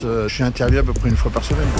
Je suis interviewé à peu près une fois par semaine.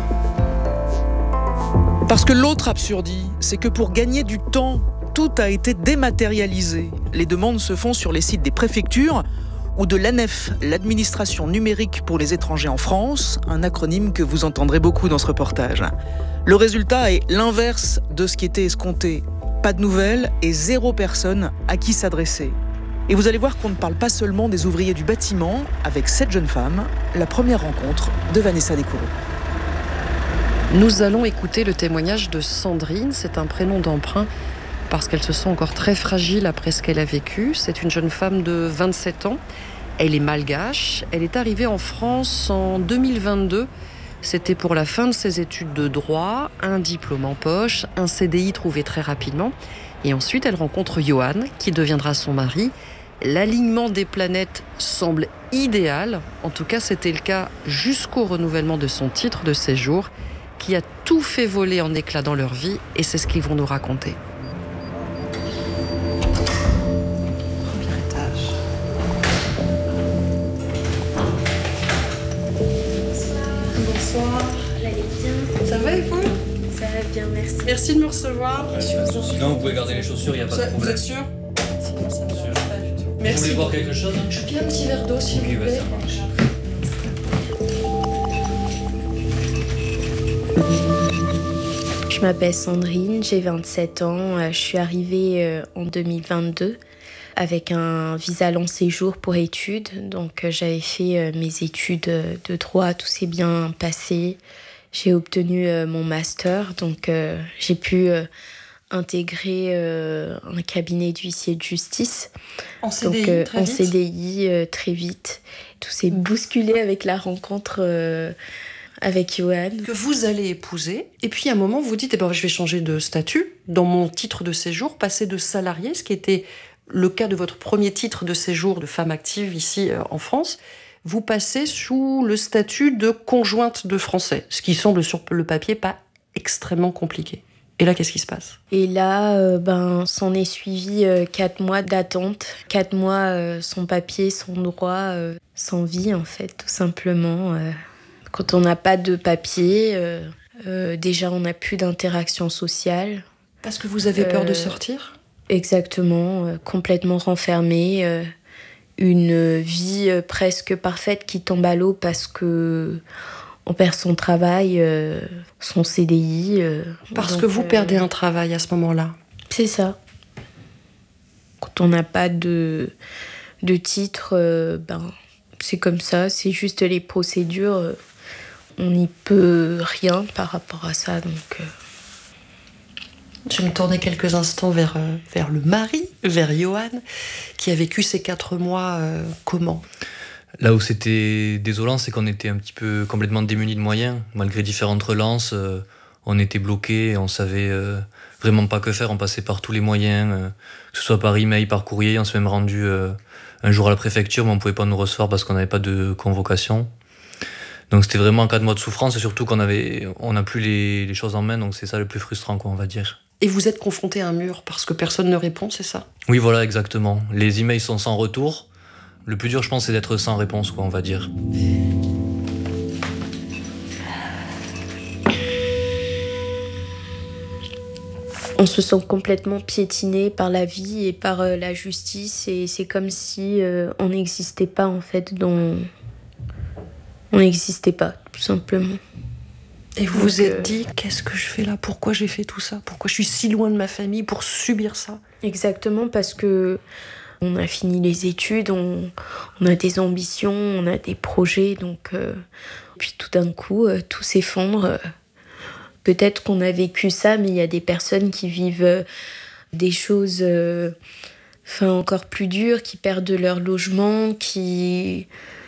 Parce que l'autre absurdie, c'est que pour gagner du temps, tout a été dématérialisé. Les demandes se font sur les sites des préfectures ou de l'ANEF, l'administration numérique pour les étrangers en France, un acronyme que vous entendrez beaucoup dans ce reportage. Le résultat est l'inverse de ce qui était escompté. Pas de nouvelles et 0 personne à qui s'adresser. Et vous allez voir qu'on ne parle pas seulement des ouvriers du bâtiment. Avec cette jeune femme, la première rencontre de Vanessa Descoureaux. Nous allons écouter le témoignage de Sandrine. C'est un prénom d'emprunt parce qu'elle se sent encore très fragile après ce qu'elle a vécu. C'est une jeune femme de 27 ans. Elle est malgache. Elle est arrivée en France en 2022. C'était pour la fin de ses études de droit, un diplôme en poche, un CDI trouvé très rapidement. Et ensuite, elle rencontre Johan, qui deviendra son mari. L'alignement des planètes semble idéal. En tout cas, c'était le cas jusqu'au renouvellement de son titre de séjour, qui a tout fait voler en éclats dans leur vie. Et c'est ce qu'ils vont nous raconter. Premier étage. Bonsoir, vous allez bien? Ça va et vous? Ça va bien, merci. Merci de me recevoir. Sinon, vous pouvez garder les chaussures, il n'y a pas de Vous problème. êtes sûr? Sinon, ça ne Sûr. marche pas du tout. Vous Merci. voulez boire quelque chose? Je veux bien un petit verre d'eau, s'il Oui, vous bah, plaît. ça marche. Je m'appelle Sandrine, j'ai 27 ans. Je suis arrivée en 2022 avec un visa long séjour pour études. Donc j'avais fait mes études de droit, tout s'est bien passé. J'ai obtenu mon master, donc j'ai pu intégrer un cabinet d'huissier de justice. En CDI, Donc, très en vite. CDI, très vite. Tout s'est bousculé avec la rencontre avec Johan. Que vous allez épouser. Et puis, à un moment, vous dites, je vais changer de statut. Dans mon titre de séjour, passer de salarié, ce qui était le cas de votre premier titre de séjour de femme active ici en France. Vous passez sous le statut de conjointe de français, ce qui semble sur le papier pas extrêmement compliqué. Et là, qu'est-ce qui se passe? Et là, s'en est suivi 4 mois d'attente. 4 mois sans papier, sans droit, sans vie, en fait, tout simplement. Quand on n'a pas de papier, déjà, on n'a plus d'interaction sociale. Parce que vous avez peur de sortir? Exactement, complètement renfermée. Une vie presque parfaite qui tombe à l'eau parce que on perd son travail, son CDI. Parce Donc, que vous perdez un travail à ce moment-là. C'est ça. Quand on n'a pas de titre, c'est comme ça, c'est juste les procédures. On n'y peut rien par rapport à ça. Donc, Je vais me tourner quelques instants vers le mari, vers Johan, qui a vécu ces 4 mois comment? Là où c'était désolant, c'est qu'on était un petit peu complètement démunis de moyens. Malgré différentes relances, on était bloqués, on savait vraiment pas que faire. On passait par tous les moyens, que ce soit par email, par courrier. On s'est même rendu un jour à la préfecture, mais on pouvait pas nous recevoir parce qu'on n'avait pas de convocation. Donc c'était vraiment 4 mois de souffrance, et surtout on n'a plus les choses en main, donc c'est ça le plus frustrant, quoi, on va dire. Et vous êtes confronté à un mur parce que personne ne répond, c'est ça? Oui, voilà, exactement. Les emails sont sans retour. Le plus dur, je pense, c'est d'être sans réponse, quoi, on va dire. on se sent complètement piétiné par la vie et par la justice. Et c'est comme si on n'existait pas, en fait, on n'existait pas, tout simplement. Et vous vous êtes dit, qu'est-ce que je fais là? Pourquoi j'ai fait tout ça? Pourquoi je suis si loin de ma famille pour subir ça? Exactement, parce que on a fini les études, on a des ambitions, on a des projets, donc puis tout d'un coup, tout s'effondre. Peut-être qu'on a vécu ça, mais il y a des personnes qui vivent des choses encore plus dures, qui perdent leur logement, qui...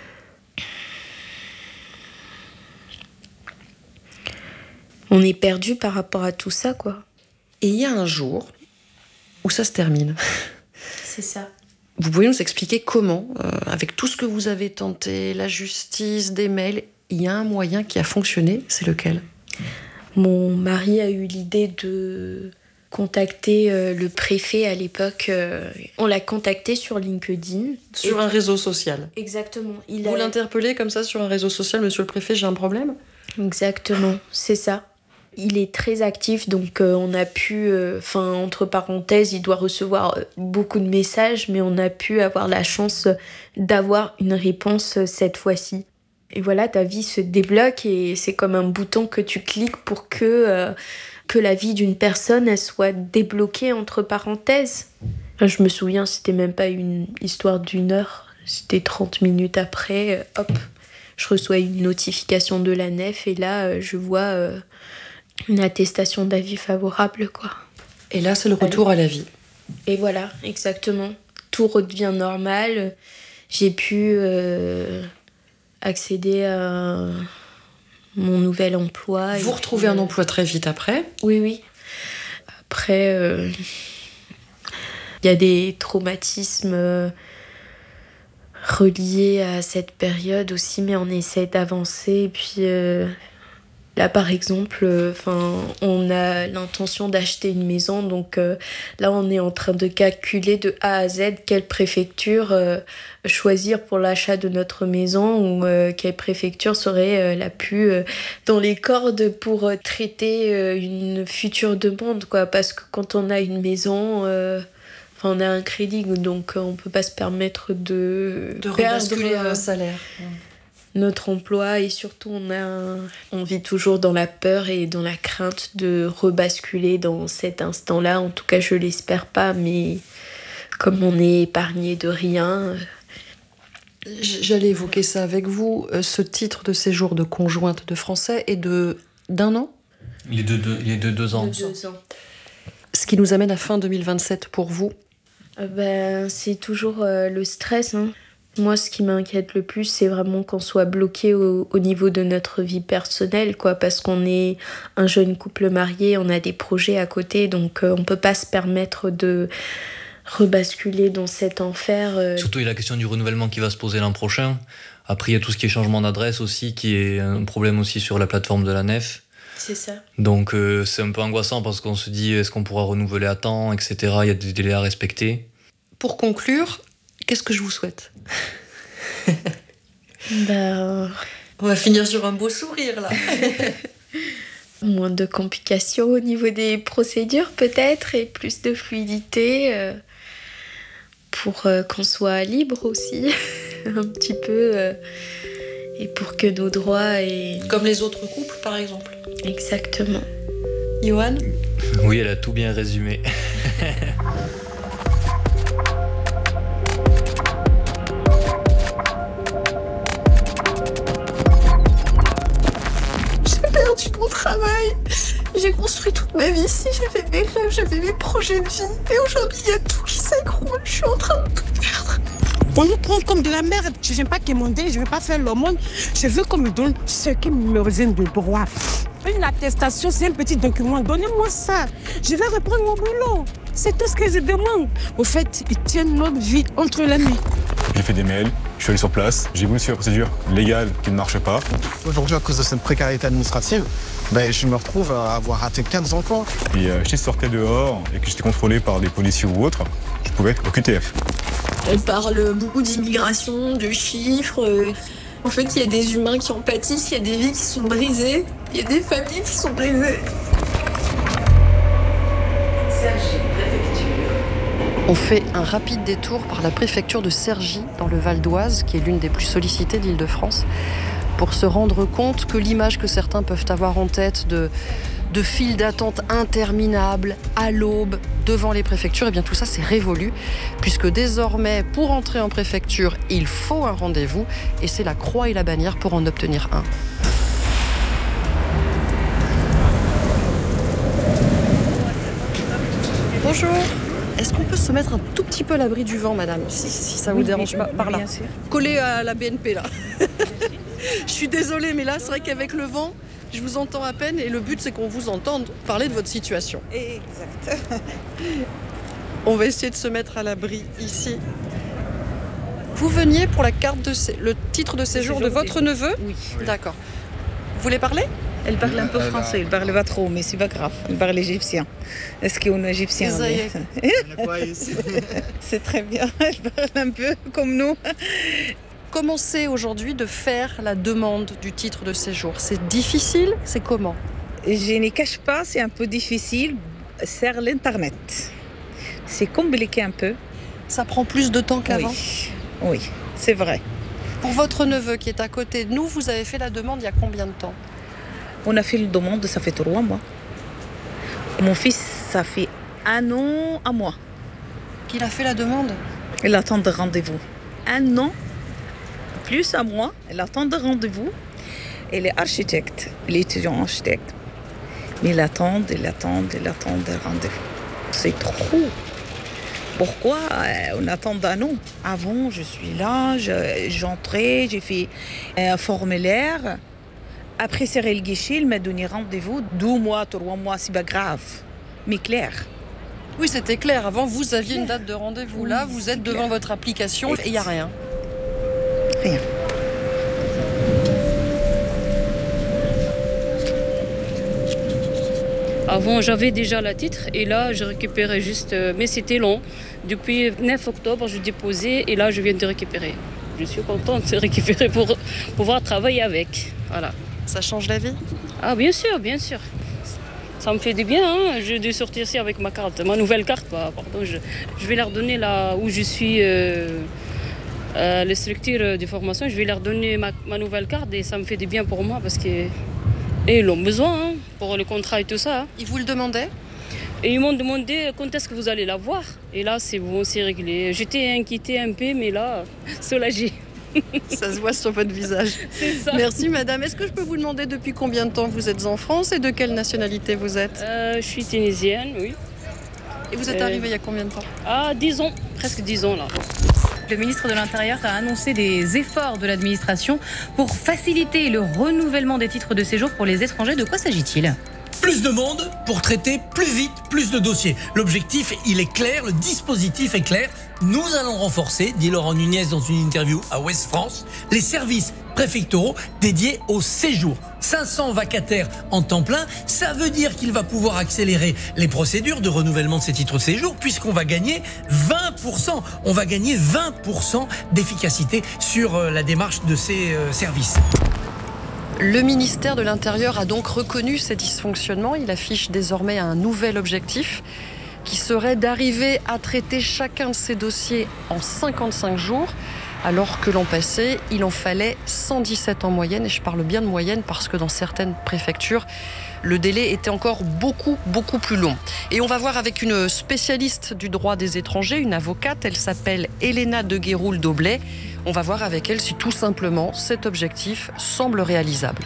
On est perdu par rapport à tout ça, quoi. Et il y a un jour où ça se termine. C'est ça. Vous pouvez nous expliquer comment, avec tout ce que vous avez tenté, la justice, des mails, il y a un moyen qui a fonctionné, c'est lequel? Mon mari a eu l'idée contacté le préfet à l'époque. On l'a contacté sur LinkedIn. Sur un réseau social. Exactement. Vous l'interpellez comme ça sur un réseau social, monsieur le préfet, j'ai un problème ? Exactement, c'est ça. Il est très actif, donc on a pu, entre parenthèses, il doit recevoir beaucoup de messages, mais on a pu avoir la chance d'avoir une réponse cette fois-ci. Et voilà, ta vie se débloque et c'est comme un bouton que tu cliques pour que la vie d'une personne elle soit débloquée entre parenthèses. Je me souviens, c'était même pas une histoire d'1 heure, c'était 30 minutes après, hop, je reçois une notification de la nef et là, je vois une attestation d'avis favorable, quoi. Et là, c'est le retour à la vie. Et voilà, exactement. Tout redevient normal. J'ai pu accéder à mon nouvel emploi. Vous retrouvez un emploi très vite après ? Oui. Après, il y a des traumatismes reliés à cette période aussi, mais on essaie d'avancer. Et puis là, par exemple, on a l'intention d'acheter une maison, donc là, on est en train de calculer de A à Z quelle préfecture choisir pour l'achat de notre maison ou quelle préfecture serait la plus dans les cordes pour traiter une future demande, quoi. Parce que quand on a une maison, on a un crédit, donc on peut pas se permettre de rebasculer un salaire. Notre emploi et surtout on vit toujours dans la peur et dans la crainte de rebasculer dans cet instant-là. En tout cas, je l'espère pas, mais comme on est épargné de rien. J'allais évoquer ça avec vous. Ce titre de séjour de conjointe de français est d'un an ? Il est de 2 ans. De 2 ans. Ce qui nous amène à fin 2027 pour vous ? C'est toujours le stress, hein. Moi, ce qui m'inquiète le plus, c'est vraiment qu'on soit bloqué au niveau de notre vie personnelle, quoi, parce qu'on est un jeune couple marié, on a des projets à côté, donc on peut pas se permettre de rebasculer dans cet enfer. Surtout, il y a la question du renouvellement qui va se poser l'an prochain. Après, il y a tout ce qui est changement d'adresse aussi, qui est un problème aussi sur la plateforme de la nef. C'est ça. Donc, c'est un peu angoissant parce qu'on se dit, est-ce qu'on pourra renouveler à temps, etc. Il y a des délais à respecter. Pour conclure, qu'est-ce que je vous souhaite ? On va finir sur un beau sourire, là. Moins de complications au niveau des procédures, peut-être, et plus de fluidité pour qu'on soit libre aussi, un petit peu, et pour que nos droits... Comme les autres couples, par exemple. Exactement. Johan ? Oui, elle a tout bien résumé. J'ai perdu mon travail. J'ai construit toute ma vie ici. J'avais mes rêves, j'avais mes projets de vie. Et aujourd'hui, il y a tout qui s'écroule. Je suis en train de tout perdre. On nous prend comme de la merde. Je ne viens pas quémander, je ne veux pas faire l'aumône. Je veux qu'on me donne ce qui me revient de droit. Une attestation, c'est un petit document. Donnez-moi ça. Je vais reprendre mon boulot. C'est tout ce que je demande. Au fait, ils tiennent notre vie entre les mains. J'ai fait des mails, je suis allé sur place, j'ai voulu suivre la procédure légale qui ne marche pas. Aujourd'hui, à cause de cette précarité administrative, je me retrouve à avoir raté 15 emplois. Et si je sortais dehors et que j'étais contrôlé par des policiers ou autres, je pouvais être au QTF. On parle beaucoup d'immigration, de chiffres. En fait, il y a des humains qui en pâtissent, il y a des vies qui sont brisées, il y a des familles qui sont brisées. On fait un rapide détour par la préfecture de Cergy, dans le Val d'Oise, qui est l'une des plus sollicitées de l'Île-de-France, pour se rendre compte que l'image que certains peuvent avoir en tête de files d'attente interminables, à l'aube, devant les préfectures, et bien tout ça c'est révolu, puisque désormais, pour entrer en préfecture, il faut un rendez-vous, et c'est la croix et la bannière pour en obtenir un. Bonjour. Est-ce qu'on peut se mettre un tout petit peu à l'abri du vent, madame, si ça vous dérange pas, par là. Collé à la BNP, là. Je suis désolée, mais là, c'est vrai qu'avec le vent, je vous entends à peine, et le but, c'est qu'on vous entende parler de votre situation. Exact. On va essayer de se mettre à l'abri ici. Vous veniez pour la carte le titre de séjour de votre neveu ? Oui. D'accord. Vous voulez parler ? Elle parle un peu français, elle parle pas trop, mais c'est pas grave. Elle parle égyptien. Est-ce qu'on est égyptien? C'est très bien, elle parle un peu comme nous. Comment c'est aujourd'hui de faire la demande du titre de séjour? C'est difficile? C'est comment? Je ne cache pas, c'est un peu difficile sur l'Internet. C'est compliqué un peu. Ça prend plus de temps qu'avant? Oui, c'est vrai. Pour votre neveu qui est à côté de nous, vous avez fait la demande il y a combien de temps? On a fait la demande, ça fait 3 mois. Mon fils, ça fait 1 an à moi. Qu'il a fait la demande? Il attend de rendez-vous. 1 an, plus à moi, il attend de rendez-vous. Il est architecte, il est étudiant architecte. Mais il attend de rendez-vous. C'est trop. Pourquoi on attend d'un an? Avant, je suis là, j'entrais, j'ai fait un formulaire. Après, c'est le guichet, il m'a donné rendez-vous. 2 mois, 3 mois, c'est pas grave. Mais clair. Oui, c'était clair. Avant, vous aviez une date de rendez-vous. Là, vous êtes devant votre application et il n'y a rien. Rien. Avant, j'avais déjà le titre et là, je récupérais juste... Mais c'était long. Depuis 9 octobre, je déposais et là, je viens de récupérer. Je suis contente de récupérer pour pouvoir travailler avec. Voilà. Ça change la vie? Ah, bien sûr, bien sûr. Ça me fait du bien. Hein. Je dois sortir ici avec ma carte, ma nouvelle carte. Je vais leur donner là où je suis... les structures de formation, je vais leur donner ma nouvelle carte et ça me fait du bien pour moi parce que... Et ils ont besoin hein, pour le contrat et tout ça. Hein. Ils vous le demandaient? Et ils m'ont demandé quand est-ce que vous allez la voir. Et là, c'est bon, c'est réglé. J'étais inquiétée un peu, mais là, soulagée. Ça se voit sur votre visage. C'est ça. Merci madame. Est-ce que je peux vous demander depuis combien de temps vous êtes en France et de quelle nationalité vous êtes? Je suis tunisienne, oui. Et vous êtes arrivée il y a combien de temps? Ah, 10 ans, presque 10 ans là. Le ministre de l'Intérieur a annoncé des efforts de l'administration pour faciliter le renouvellement des titres de séjour pour les étrangers. De quoi s'agit-il ? Plus de monde pour traiter plus vite, plus de dossiers. L'objectif, il est clair, le dispositif est clair. Nous allons renforcer, dit Laurent Nunez dans une interview à Ouest France, les services préfectoraux dédiés au séjour. 500 vacataires en temps plein, ça veut dire qu'il va pouvoir accélérer les procédures de renouvellement de ces titres de séjour puisqu'on va gagner 20%. On va gagner 20% d'efficacité sur la démarche de ces services. Le ministère de l'Intérieur a donc reconnu ces dysfonctionnements. Il affiche désormais un nouvel objectif qui serait d'arriver à traiter chacun de ces dossiers en 55 jours, alors que l'an passé, il en fallait 117 en moyenne. Et je parle bien de moyenne parce que dans certaines préfectures, le délai était encore beaucoup plus long. Et on va voir avec une spécialiste du droit des étrangers, une avocate, elle s'appelle Elena de Guéroul-Doblet. On va voir avec elle si tout simplement cet objectif semble réalisable.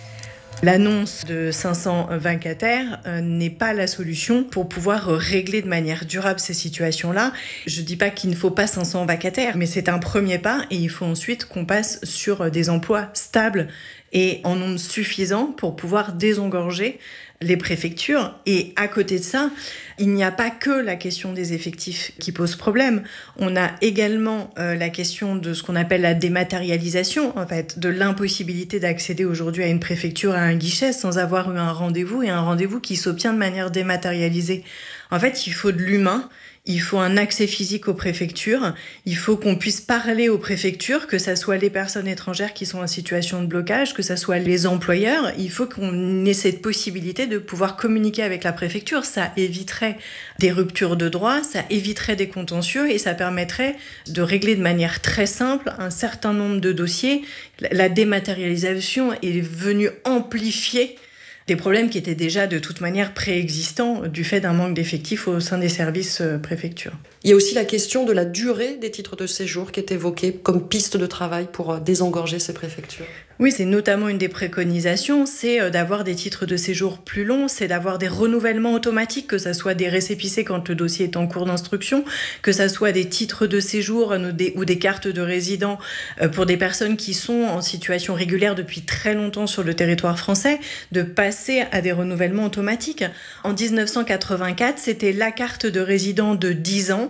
L'annonce de 500 vacataires n'est pas la solution pour pouvoir régler de manière durable ces situations-là. Je ne dis pas qu'il ne faut pas 500 vacataires, mais c'est un premier pas et il faut ensuite qu'on passe sur des emplois stables et en nombre suffisant pour pouvoir désengorger les préfectures. Et à côté de ça, il n'y a pas que la question des effectifs qui pose problème. On a également la question de ce qu'on appelle la dématérialisation, en fait, de l'impossibilité d'accéder aujourd'hui à une préfecture, à un guichet, sans avoir eu un rendez-vous, et un rendez-vous qui s'obtient de manière dématérialisée. En fait, il faut de l'humain. Il faut un accès physique aux préfectures, il faut qu'on puisse parler aux préfectures, que ça soit les personnes étrangères qui sont en situation de blocage, que ça soit les employeurs, il faut qu'on ait cette possibilité de pouvoir communiquer avec la préfecture. Ça éviterait des ruptures de droit, ça éviterait des contentieux et ça permettrait de régler de manière très simple un certain nombre de dossiers. La dématérialisation est venue amplifier des problèmes qui étaient déjà de toute manière préexistants du fait d'un manque d'effectifs au sein des services préfecture. Il y a aussi la question de la durée des titres de séjour qui est évoquée comme piste de travail pour désengorger ces préfectures. Oui, c'est notamment une des préconisations, c'est d'avoir des titres de séjour plus longs, c'est d'avoir des renouvellements automatiques, que ça soit des récépissés quand le dossier est en cours d'instruction, que ça soit des titres de séjour ou des cartes de résident pour des personnes qui sont en situation régulière depuis très longtemps sur le territoire français, de passer à des renouvellements automatiques. En 1984, c'était la carte de résident de 10 ans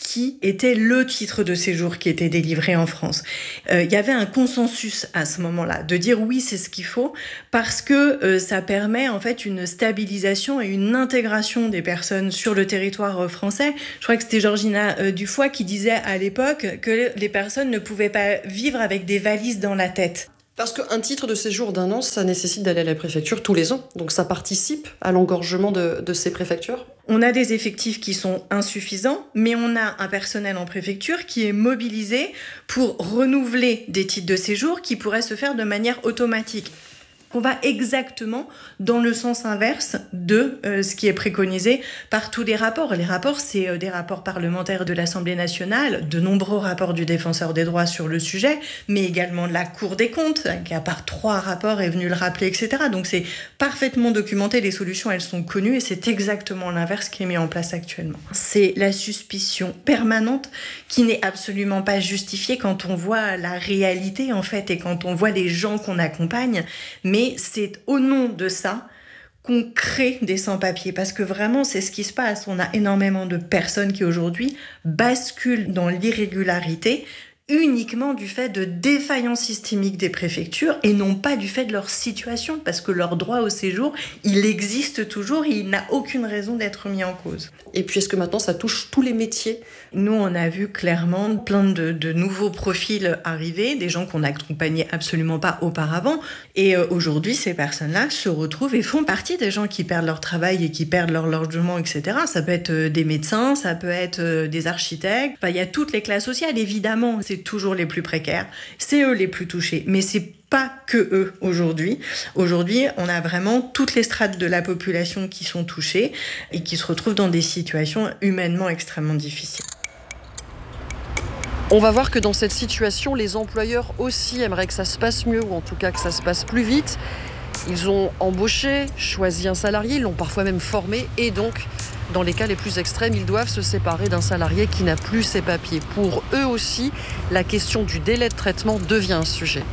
qui était le titre de séjour qui était délivré en France. Il y avait un consensus à ce moment-là de dire oui, c'est ce qu'il faut, parce que ça permet en fait une stabilisation et une intégration des personnes sur le territoire français. Je crois que c'était Georgina Dufoy qui disait à l'époque que les personnes ne pouvaient pas vivre avec des valises dans la tête. Parce qu'un titre de séjour d'1 an, ça nécessite d'aller à la préfecture tous les ans. Donc ça participe à l'engorgement de ces préfectures. On a des effectifs qui sont insuffisants, mais on a un personnel en préfecture qui est mobilisé pour renouveler des titres de séjour qui pourraient se faire de manière automatique. On va exactement dans le sens inverse de ce qui est préconisé par tous les rapports. Les rapports, c'est des rapports parlementaires de l'Assemblée nationale, de nombreux rapports du Défenseur des droits sur le sujet, mais également de la Cour des comptes, qui à part 3 rapports est venue le rappeler, etc. Donc c'est parfaitement documenté, les solutions, elles sont connues, et c'est exactement l'inverse qui est mis en place actuellement. C'est la suspicion permanente qui n'est absolument pas justifiée quand on voit la réalité, en fait, et quand on voit les gens qu'on accompagne, mais c'est au nom de ça qu'on crée des sans-papiers, parce que vraiment c'est ce qui se passe. On a énormément de personnes qui aujourd'hui basculent dans l'irrégularité uniquement du fait de défaillance systémique des préfectures et non pas du fait de leur situation, parce que leur droit au séjour, il existe toujours et il n'a aucune raison d'être mis en cause. Et puis est-ce que maintenant ça touche tous les métiers ? Nous, on a vu clairement plein de nouveaux profils arriver, des gens qu'on n'accompagnait absolument pas auparavant. Et aujourd'hui, ces personnes-là se retrouvent et font partie des gens qui perdent leur travail et qui perdent leur logement, etc. Ça peut être des médecins, ça peut être des architectes. Enfin, il y a toutes les classes sociales, évidemment. C'est toujours les plus précaires. C'est eux les plus touchés. Mais c'est pas que eux aujourd'hui. Aujourd'hui, on a vraiment toutes les strates de la population qui sont touchées et qui se retrouvent dans des situations humainement extrêmement difficiles. On va voir que dans cette situation, les employeurs aussi aimeraient que ça se passe mieux, ou en tout cas que ça se passe plus vite. Ils ont embauché, choisi un salarié, ils l'ont parfois même formé, et donc, dans les cas les plus extrêmes, ils doivent se séparer d'un salarié qui n'a plus ses papiers. Pour eux aussi, la question du délai de traitement devient un sujet.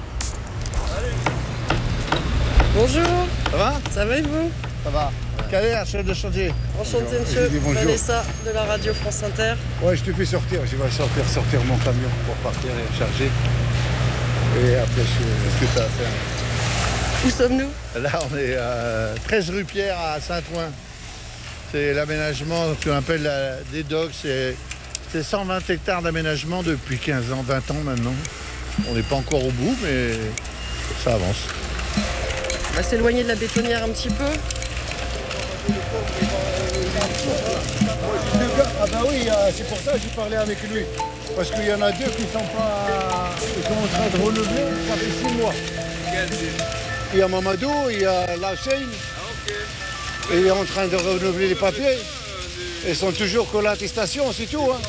Bonjour. Ça va ? Ça va et vous ? Ça va. Kader, chef de chantier. Enchanté, monsieur. Vanessa de la radio France Inter. Ouais, je te fais sortir. Je vais sortir mon camion pour partir et charger. Et après, ce que tu as à faire. Où sommes-nous ? Là, on est à 13 rue Pierre à Saint-Ouen. C'est l'aménagement qu'on appelle des docks. C'est 120 hectares d'aménagement depuis 15 ans, 20 ans maintenant. On n'est pas encore au bout, mais ça avance. On va s'éloigner de la bétonnière un petit peu. Ah bah oui, c'est pour ça que j'ai parlé avec lui. Parce qu'il y en a 2 qui sont en train de renouveler, ça fait 6 mois. Il y a Mamadou, il y a Lasseigne. Et il est en train de renouveler les papiers. Ils sont toujours que l'attestation, c'est tout. Hein.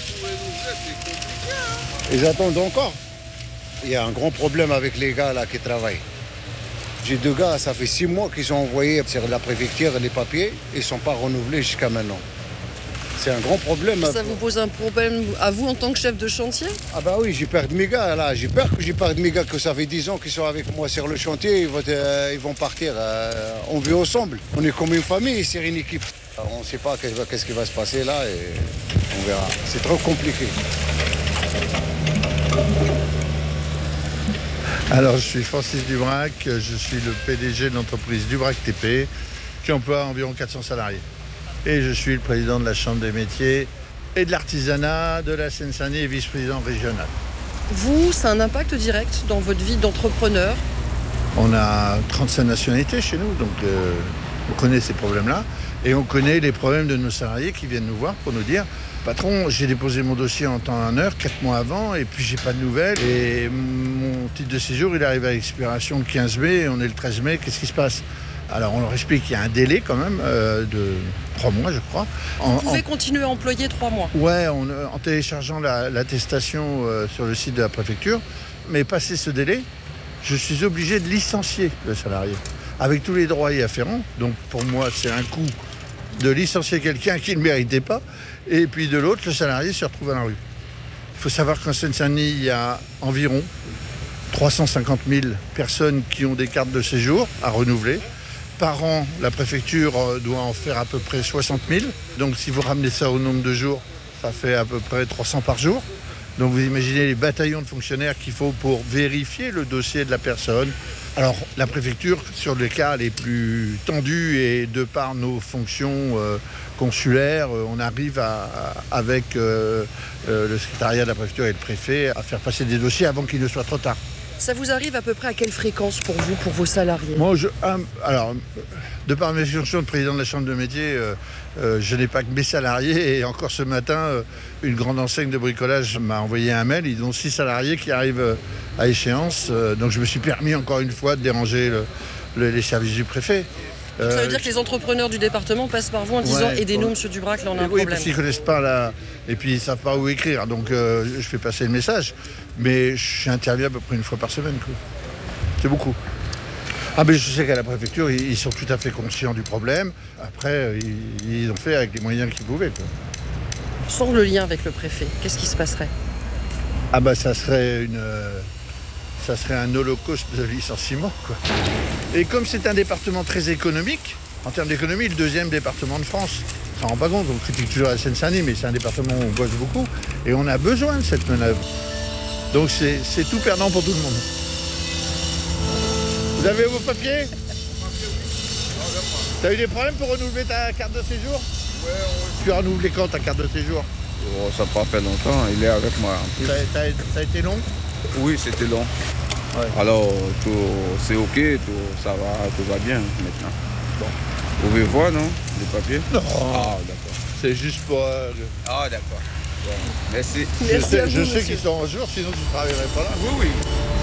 Ils attendent encore. Il y a un grand problème avec les gars là qui travaillent. J'ai 2 gars, ça fait 6 mois qu'ils ont envoyé sur la préfecture les papiers. Ils ne sont pas renouvelés jusqu'à maintenant. C'est un grand problème. Ça vous pose un problème à vous en tant que chef de chantier ? Ah bah oui, j'ai peur de mes gars là. J'ai peur que j'ai peur de mes gars que ça fait 10 ans qu'ils sont avec moi sur le chantier. Ils vont partir. On vit ensemble. On est comme une famille, c'est une équipe. Alors, on ne sait pas qu'est-ce qui va se passer là et on verra. C'est trop compliqué. Alors, je suis Francis Dubrac, je suis le PDG de l'entreprise Dubrac TP, qui emploie environ 400 salariés. Et je suis le président de la Chambre des métiers et de l'artisanat de la Seine-Saint-Denis et vice-président régional. Vous, c'est un impact direct dans votre vie d'entrepreneur ? On a 35 nationalités chez nous, donc on connaît ces problèmes-là. Et on connaît les problèmes de nos salariés qui viennent nous voir pour nous dire « Patron, j'ai déposé mon dossier en temps et en heure, 4 mois avant, et puis j'ai pas de nouvelles. Et mon titre de séjour, il arrive à l'expiration le 15 mai, et on est le 13 mai, qu'est-ce qui se passe ?» Alors on leur explique qu'il y a un délai quand même de 3 mois, je crois. Vous pouvez continuer à employer 3 mois ? Ouais, en téléchargeant l'attestation sur le site de la préfecture. Mais passé ce délai, je suis obligé de licencier le salarié, avec tous les droits y afférents. Donc pour moi, c'est un coût de licencier quelqu'un qui ne méritait pas. Et puis de l'autre, le salarié se retrouve à la rue. Il faut savoir qu'en Seine-Saint-Denis, il y a environ 350 000 personnes qui ont des cartes de séjour à renouveler. Par an, la préfecture doit en faire à peu près 60 000. Donc si vous ramenez ça au nombre de jours, ça fait à peu près 300 par jour. Donc vous imaginez les bataillons de fonctionnaires qu'il faut pour vérifier le dossier de la personne. Alors la préfecture, sur les cas les plus tendus et de par nos fonctions consulaires, on arrive avec le secrétariat de la préfecture et le préfet à faire passer des dossiers avant qu'il ne soit trop tard. Ça vous arrive à peu près à quelle fréquence pour vous, pour vos salariés? Moi, alors, de par mes fonctions de président de la chambre de métier, je n'ai pas que mes salariés. Et encore ce matin, une grande enseigne de bricolage m'a envoyé un mail. Ils ont 6 salariés qui arrivent à échéance. Donc je me suis permis encore une fois de déranger les services du préfet. Ça veut dire que les entrepreneurs du département passent par vous en disant « Aidez-nous, monsieur Dubrac, là on a un problème ». Oui, parce qu'ils ne connaissent pas et puis ils ne savent pas où écrire. Donc je fais passer le message. Mais j'interviens à peu près une fois par semaine, quoi. C'est beaucoup. Ah, mais je sais qu'à la préfecture, ils sont tout à fait conscients du problème. Après, ils ont fait avec les moyens qu'ils pouvaient, quoi. Sans le lien avec le préfet, qu'est-ce qui se passerait? Ah bah ça serait un holocauste de licenciement, quoi. Et comme c'est un département très économique, en termes d'économie, le 2e département de France, on s'en rend pas compte, on critique toujours la Seine-Saint-Denis, mais c'est un département où on bosse beaucoup, et on a besoin de cette manœuvre. Donc c'est tout perdant pour tout le monde. Vous avez vos papiers? T'as eu des problèmes pour renouveler ta carte de séjour? Ouais. Tu as renouvelé quand ta carte de séjour? Oh, ça n'a pas fait longtemps, il est avec moi. Ça a été long? Oui, c'était long. Ouais. Alors, c'est ok, ça va, tout va bien maintenant. Bon. Vous pouvez voir, non, les papiers? Non. Ah, d'accord. C'est juste pour... Ah, d'accord. Bon. Merci. Je sais qu'ils sont en jour, sinon tu ne travaillerais pas là. Oui.